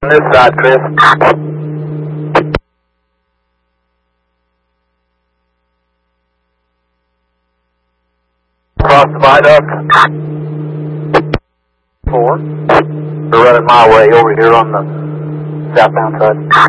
this side, Chris. Across the viaduct. 4. They're running my way over here on the southbound side.